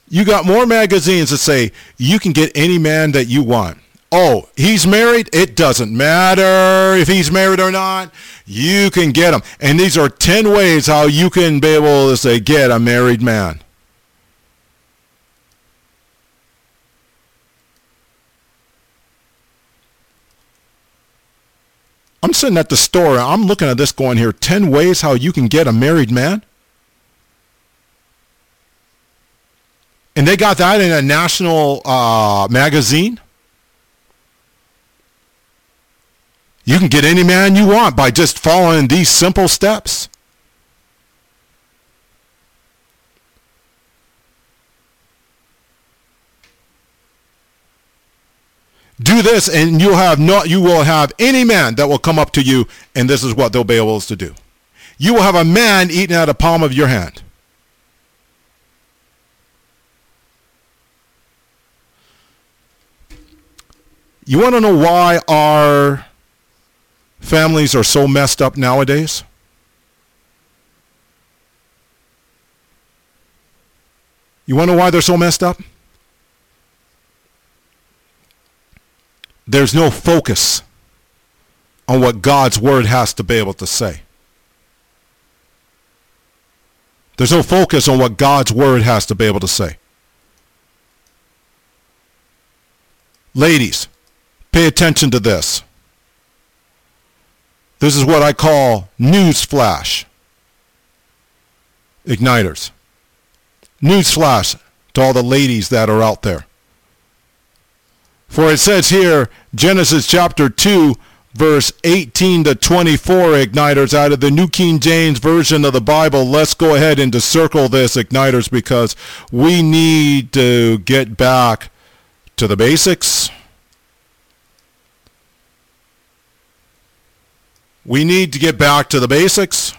You got more magazines that say you can get any man that you want. Oh, he's married? It doesn't matter if he's married or not. You can get him. And these are 10 ways how you can be able to say, get a married man. I'm sitting at the store and I'm looking at this going here, 10 ways how you can get a married man? And they got that in a national magazine? You can get any man you want by just following these simple steps. Do this and you will have any man that will come up to you, and this is what they'll be able to do. You will have a man eating out of the palm of your hand. You want to know why our families are so messed up nowadays? You want to know why they're so messed up? There's no focus on what God's word has to be able to say. There's no focus on what God's word has to be able to say. Ladies, pay attention to this. This is what I call news flash. Igniters. News flash to all the ladies that are out there. For it says here, Genesis chapter 2, verse 18 to 24, Igniters, out of the New King James Version of the Bible. Let's go ahead and to circle this, Igniters, because we need to get back to the basics. We need to get back to the basics.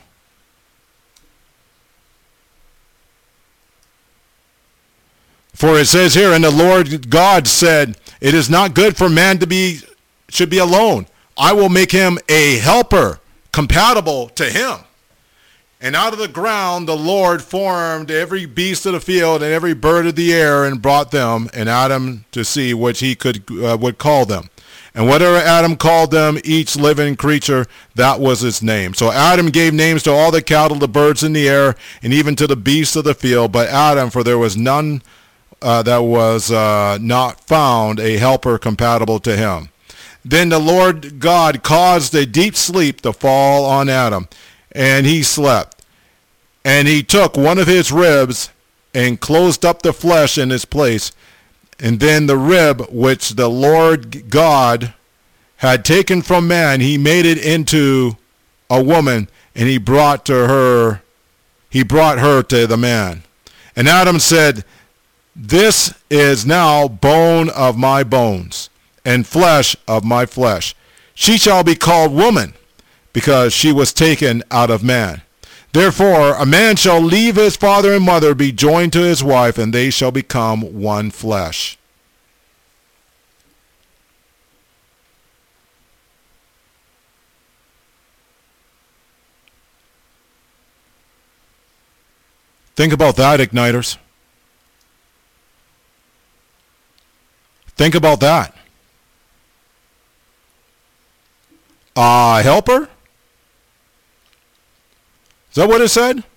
For it says here, and the Lord God said, it is not good for man should be alone. I will make him a helper compatible to him. And out of the ground the Lord formed every beast of the field and every bird of the air and brought them, and Adam to see which he would call them. And whatever Adam called them, each living creature, that was its name. So Adam gave names to all the cattle, the birds in the air, and even to the beasts of the field. But Adam, for there was none that was not found a helper compatible to him. Then the Lord God caused a deep sleep to fall on Adam, and he slept. And he took one of his ribs and closed up the flesh in its place. And then the rib which the Lord God had taken from man, he made it into a woman, and he brought her to the man. And Adam said, this is now bone of my bones and flesh of my flesh. She shall be called woman, because she was taken out of man. Therefore a man shall leave his father and mother, be joined to his wife, and they shall become one flesh. Think about that, Igniters. Think about that. Helper? Is that what it said?